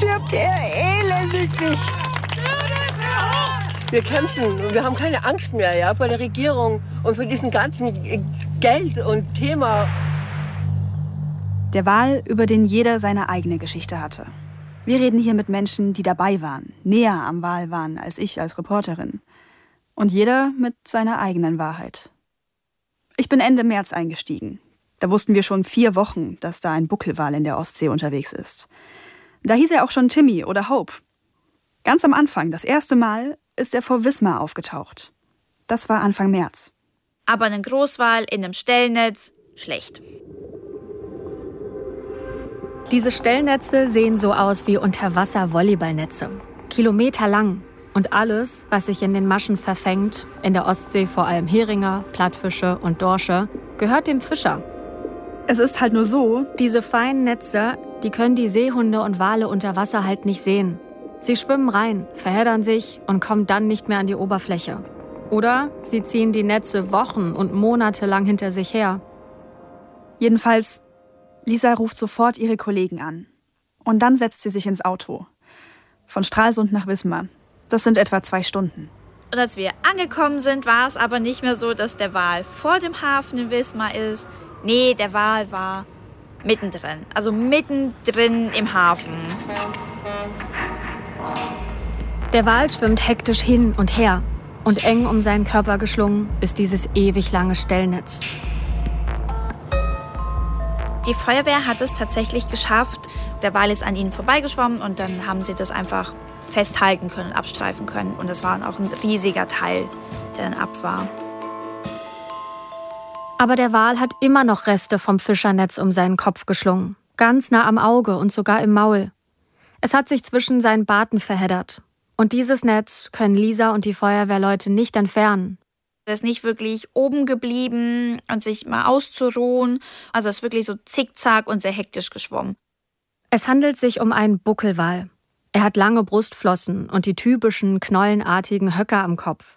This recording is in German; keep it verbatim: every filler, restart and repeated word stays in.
stirbt er elendiglich. Wir kämpfen und wir haben keine Angst mehr, ja, vor der Regierung und vor diesem ganzen Geld und Thema. Der Wal, über den jeder seine eigene Geschichte hatte. Wir reden hier mit Menschen, die dabei waren, näher am Wal waren als ich als Reporterin. Und jeder mit seiner eigenen Wahrheit. Ich bin Ende März eingestiegen. Da wussten wir schon vier Wochen, dass da ein Buckelwal in der Ostsee unterwegs ist. Da hieß er auch schon Timmy oder Hope. Ganz am Anfang, das erste Mal, ist er vor Wismar aufgetaucht. Das war Anfang März. Aber ein Großwal in einem Stellnetz, schlecht. Diese Stellnetze sehen so aus wie Unterwasser-Volleyballnetze. Kilometerlang. Und alles, was sich in den Maschen verfängt, in der Ostsee vor allem Heringe, Plattfische und Dorsche, gehört dem Fischer. Es ist halt nur so, diese feinen Netze, die können die Seehunde und Wale unter Wasser halt nicht sehen. Sie schwimmen rein, verheddern sich und kommen dann nicht mehr an die Oberfläche. Oder sie ziehen die Netze Wochen und Monate lang hinter sich her. Jedenfalls, Lisa ruft sofort ihre Kollegen an. Und dann setzt sie sich ins Auto. Von Stralsund nach Wismar. Das sind etwa zwei Stunden. Und als wir angekommen sind, war es aber nicht mehr so, dass der Wal vor dem Hafen in Wismar ist. Nee, der Wal war mittendrin. Also mittendrin im Hafen. Der Wal schwimmt hektisch hin und her. Und eng um seinen Körper geschlungen ist dieses ewig lange Stellnetz. Die Feuerwehr hat es tatsächlich geschafft. Der Wal ist an ihnen vorbeigeschwommen und dann haben sie das einfach festhalten können, abstreifen können. Und das war auch ein riesiger Teil, der dann ab war. Aber der Wal hat immer noch Reste vom Fischernetz um seinen Kopf geschlungen. Ganz nah am Auge und sogar im Maul. Es hat sich zwischen seinen Barten verheddert. Und dieses Netz können Lisa und die Feuerwehrleute nicht entfernen. Er ist nicht wirklich oben geblieben und sich mal auszuruhen. Also es ist wirklich so zickzack und sehr hektisch geschwommen. Es handelt sich um einen Buckelwal. Er hat lange Brustflossen und die typischen knollenartigen Höcker am Kopf.